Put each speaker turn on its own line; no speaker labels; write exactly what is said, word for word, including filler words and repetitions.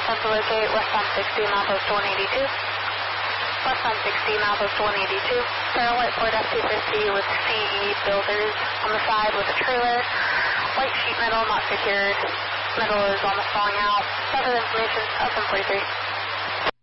Attempt to locate westbound sixty, milepost one eighty-two. Westbound sixty, milepost one eighty-two. Fair white Ford F two fifty with C E builders on the side with a trailer. White sheet metal not secured. Metal is almost falling out. Further information, up in forty-three.